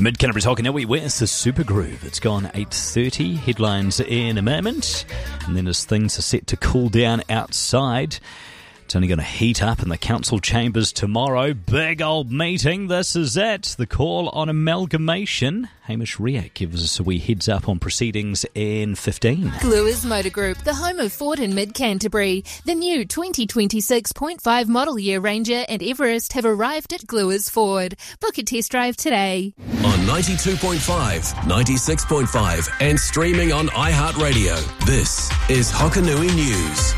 Mid-Canterbury's Hokanui, where's the Super Groove? It's gone 8:30, headlines in a moment, and then as things are set to cool down outside, it's only going to heat up in the council chambers tomorrow. Big old meeting, this is it, the call on amalgamation. Hamish Riak gives us a wee heads up on proceedings in 15. Gluers Motor Group, the home of Ford in Mid-Canterbury. The new 2026.5 model year Ranger and Everest have arrived at Gluers Ford. Book a test drive today. On 92.5, 96.5 and streaming on iHeartRadio. This is Hokanui News.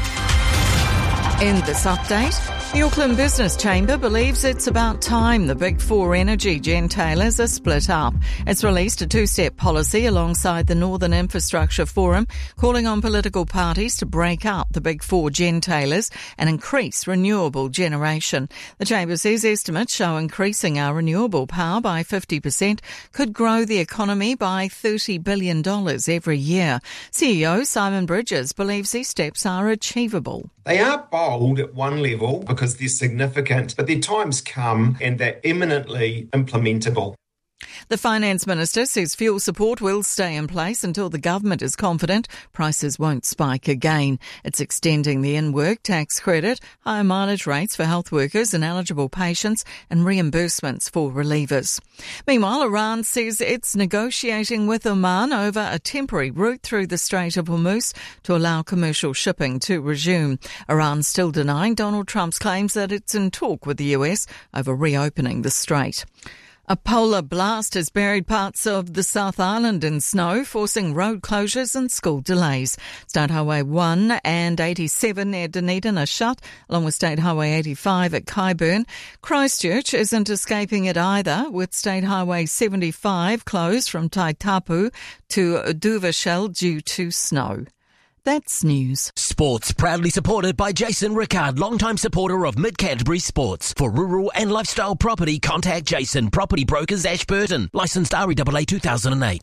In this update, the Auckland Business Chamber believes it's about time the Big Four energy gentailers are split up. It's released a two-step policy alongside the Northern Infrastructure Forum, calling on political parties to break up the Big Four gentailers and increase renewable generation. The Chamber says estimates show increasing our renewable power by 50% could grow the economy by $30 billion every year. CEO Simon Bridges believes these steps are achievable. They are bold at one level because they're significant, but their times come and they're imminently implementable. The Finance Minister says fuel support will stay in place until the government is confident prices won't spike again. It's extending the in-work tax credit, higher mileage rates for health workers and eligible patients, and reimbursements for relievers. Meanwhile, Iran says it's negotiating with Oman over a temporary route through the Strait of Hormuz to allow commercial shipping to resume. Iran's still denying Donald Trump's claims that it's in talk with the US over reopening the strait. A polar blast has buried parts of the South Island in snow, forcing road closures and school delays. State Highway 1 and 87 near Dunedin are shut, along with State Highway 85 at Kyburn. Christchurch isn't escaping it either, with State Highway 75 closed from Taitapu to Duvashell due to snow. That's news. Sports proudly supported by Jason Rickard, longtime supporter of Mid-Canterbury Sports. For rural and lifestyle property, contact Jason, Property Brokers Ashburton. Licensed REAA 2008.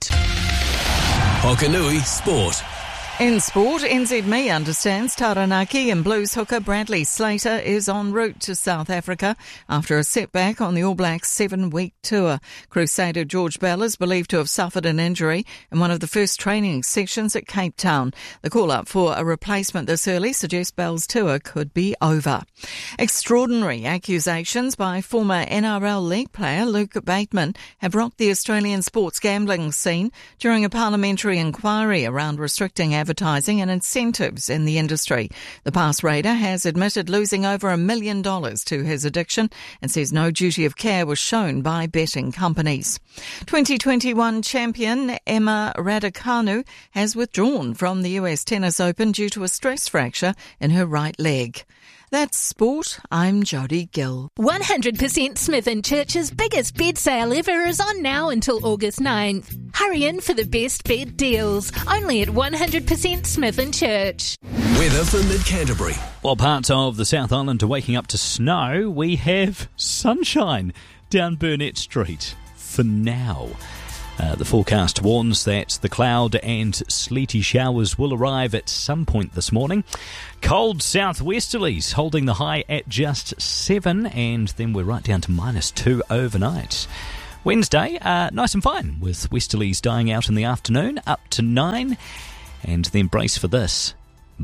Hokanui Sport. In sport, NZME understands Taranaki and Blues hooker Bradley Slater is en route to South Africa after a setback on the All Blacks 7-week tour. Crusader George Bell is believed to have suffered an injury in one of the first training sessions at Cape Town. The call-up for a replacement this early suggests Bell's tour could be over. Extraordinary accusations by former NRL League player Luke Bateman have rocked the Australian sports gambling scene during a parliamentary inquiry around restricting advertising and incentives in the industry. The past raider has admitted losing over $1 million to his addiction and says no duty of care was shown by betting companies. 2021 champion Emma Raducanu has withdrawn from the US Tennis Open due to a stress fracture in her right leg. That's sport. I'm Jodie Gill. 100% Smith & Church's biggest bed sale ever is on now until August 9th. Hurry in for the best bed deals, only at 100% Smith & Church. Weather for Mid-Canterbury. While parts of the South Island are waking up to snow, we have sunshine down Burnett Street for now. The forecast warns that the cloud and sleety showers will arrive at some point this morning. Cold southwesterlies holding the high at just 7, and then we're right down to -2 overnight. Wednesday, nice and fine, with westerlies dying out in the afternoon, up to 9, and then brace for this,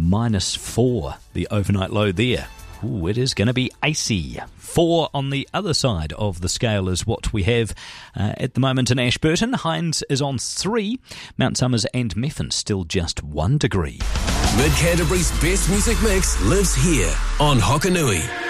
-4, the overnight low there. Ooh, it is going to be icy. 4 on the other side of the scale is what we have at the moment in Ashburton. Hinds is on 3. Mount Somers and Meffin still just 1 degree. Mid-Canterbury's best music mix lives here on Hokanui.